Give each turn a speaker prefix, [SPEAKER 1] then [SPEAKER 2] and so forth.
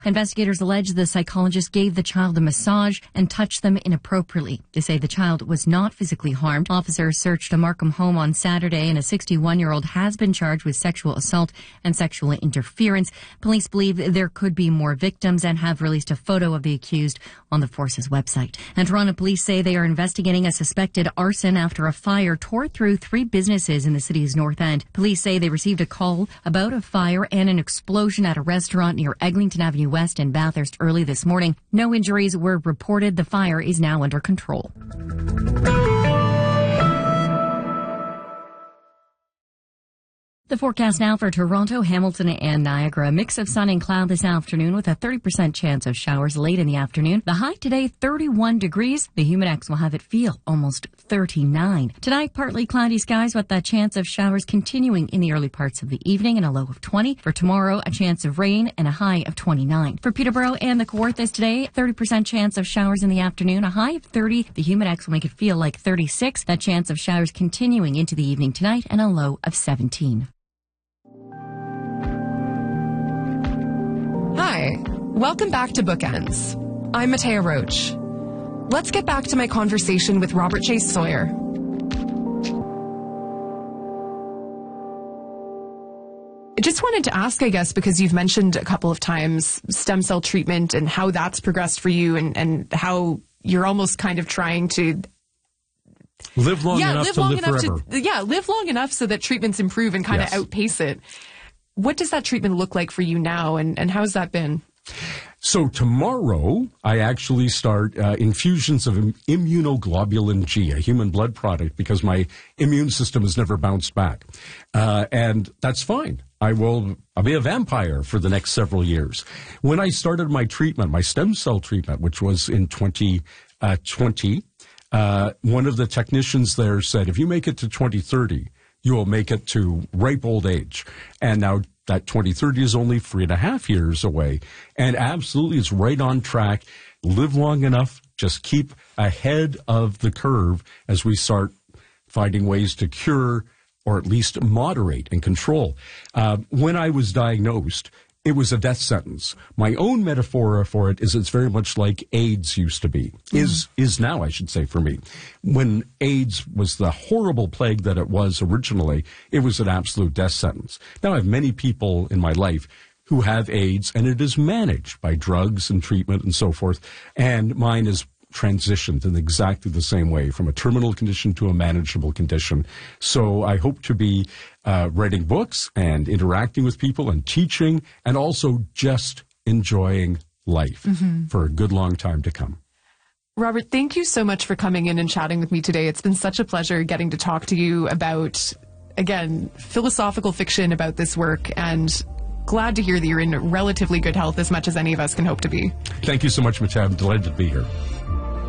[SPEAKER 1] Investigators allege the psychologist gave the child a massage and touched them inappropriately. They say the child was not physically harmed. Officers searched a Markham home on Saturday, and a 61-year-old has been charged with sexual assault and sexual interference. Police believe there could be more victims and have released a photo of the accused on the force's website. And Toronto police say they are investigating a suspected arson after a fire tore through 3 businesses in the city's north end. Police say they received a call about a fire and an explosion at a restaurant near Eglinton Avenue West in Bathurst early this morning. No injuries were reported. The fire is now under control. The forecast now for Toronto, Hamilton, and Niagara. A mix of sun and cloud this afternoon with a 30% chance of showers late in the afternoon. The high today, 31 degrees. The humidex will have it feel almost 39. Tonight, partly cloudy skies with a chance of showers continuing in the early parts of the evening and a low of 20. For tomorrow, a chance of rain and a high of 29. For Peterborough and the Kawarthas today, 30% chance of showers in the afternoon, a high of 30. The humidex will make it feel like 36. That chance of showers continuing into the evening tonight and a low of 17.
[SPEAKER 2] Hi, welcome back to Bookends. I'm Matea Roach. Let's get back to my conversation with Robert J. Sawyer. I just wanted to ask, I guess, because you've mentioned a couple of times stem cell treatment and how that's progressed for you and how you're almost kind of trying to
[SPEAKER 3] live long enough to live forever.
[SPEAKER 2] Live long enough so that treatments improve and kind of outpace it. What does that treatment look like for you now, and how's that been?
[SPEAKER 3] So tomorrow, I actually start infusions of immunoglobulin G, a human blood product, because my immune system has never bounced back. And that's fine. I'll be a vampire for the next several years. When I started my treatment, my stem cell treatment, which was in 2020, one of the technicians there said, if you make it to 2030, you will make it to ripe old age. And now that 2030 is only 3.5 years away. And absolutely, it's right on track. Live long enough, just keep ahead of the curve as we start finding ways to cure or at least moderate and control. When I was diagnosed, it was a death sentence. My own metaphor for it is it's very much like AIDS used to be, is now, I should say, for me. When AIDS was the horrible plague that it was originally, it was an absolute death sentence. Now I have many people in my life who have AIDS, and it is managed by drugs and treatment and so forth, and mine is transitioned in exactly the same way, from a terminal condition to a manageable condition. So I hope to be writing books and interacting with people and teaching, and also just enjoying life for a good long time to come.
[SPEAKER 2] Robert, thank you so much for coming in and chatting with me today. It's been such a pleasure getting to talk to you about, again, philosophical fiction about this work, and glad to hear that you're in relatively good health, as much as any of us can hope to be.
[SPEAKER 3] Thank you so much, Matea. I'm delighted to be here.